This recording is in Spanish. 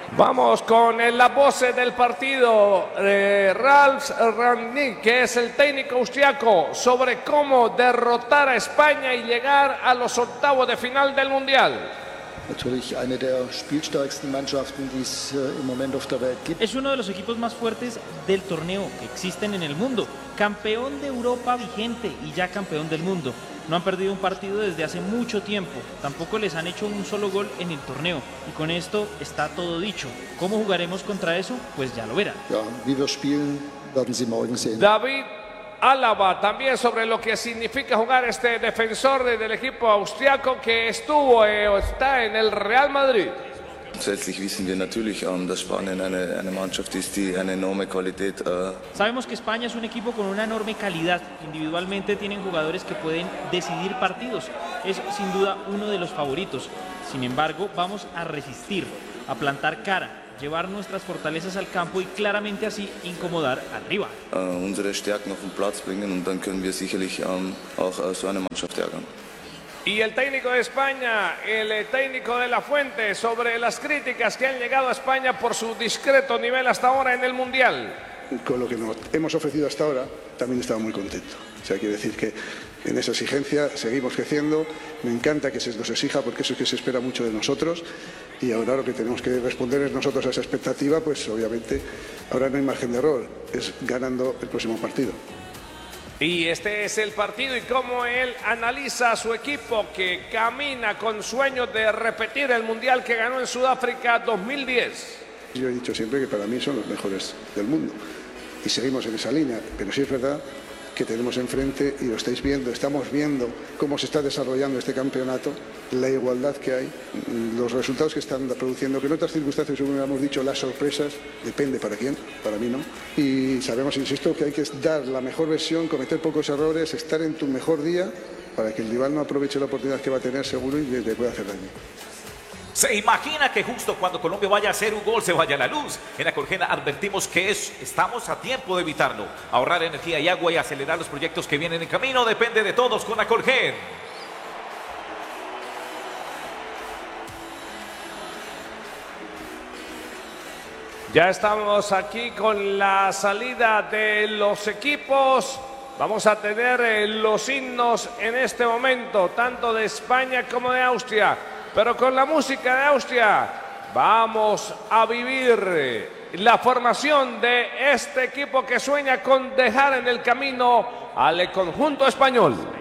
Vamos con la voz del partido de Ralf Rangnick, que es el técnico austriaco, sobre cómo derrotar a España y llegar a los octavos de final del Mundial. Natürlich eine der spielstärksten Mannschaften, die es im Moment auf der Welt gibt. Es uno de los equipos más fuertes del torneo que existen en el mundo. Campeón de Europa vigente y ya campeón del mundo. No han perdido un partido desde hace mucho tiempo. Tampoco les han hecho un solo gol en el torneo. Y con esto está todo dicho. ¿Cómo jugaremos contra eso? Pues ya lo verán. Ja, wie wir spielen, werden Sie morgen sehen. David Alaba también sobre lo que significa jugar este defensor del equipo austriaco que estuvo o está en el Real Madrid. Grundsätzlich wissen wir natürlich, dass Spanien eine Mannschaft ist, die eine enorme Qualität. Sabemos que España es un equipo con una enorme calidad. Individualmente tienen jugadores que pueden decidir partidos. Es sin duda uno de los favoritos. Sin embargo, vamos a resistir, a plantar cara, llevar nuestras fortalezas al campo y claramente así incomodar al rival. Unsere Stärken auf den Platz bringen und dann können wir sicherlich auch so eine Mannschaft ärgern. Y el técnico de España, el técnico de La Fuente, sobre las críticas que han llegado a España por su discreto nivel hasta ahora en el Mundial. Con lo que nos hemos ofrecido hasta ahora, también estaba muy contento. O sea, quiere decir que en esa exigencia seguimos creciendo. Me encanta que se nos exija porque eso es que se espera mucho de nosotros. Y ahora lo que tenemos que responder es nosotros a esa expectativa, pues obviamente ahora no hay margen de error, es ganando el próximo partido. Y este es el partido y cómo él analiza a su equipo que camina con sueños de repetir el Mundial que ganó en Sudáfrica 2010. Yo he dicho siempre que para mí son los mejores del mundo y seguimos en esa línea, pero sí es verdad que tenemos enfrente, y lo estáis viendo, estamos viendo cómo se está desarrollando este campeonato, la igualdad que hay, los resultados que están produciendo, que en otras circunstancias hubiéramos dicho las sorpresas, depende para quién, para mí no. Y sabemos, insisto, que hay que dar la mejor versión, cometer pocos errores, estar en tu mejor día para que el rival no aproveche la oportunidad que va a tener seguro y te pueda hacer daño. ¿Se imagina que justo cuando Colombia vaya a hacer un gol se vaya la luz? En Acolgen advertimos que estamos a tiempo de evitarlo. Ahorrar energía y agua y acelerar los proyectos que vienen en camino depende de todos con Acolgen. Ya estamos aquí con la salida de los equipos. Vamos a tener los himnos en este momento, tanto de España como de Austria. Pero con la música de Austria vamos a vivir la formación de este equipo que sueña con dejar en el camino al conjunto español.